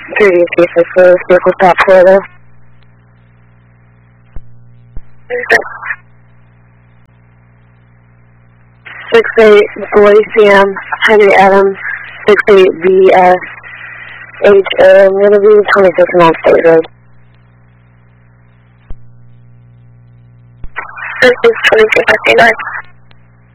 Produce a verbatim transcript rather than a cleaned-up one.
previous cases for vehicle stop Florida. six eight Boy C M Henry Adams six eight B S H A. I'm going to be twenty-six Mount State Road. This is twenty-six fifty-nine.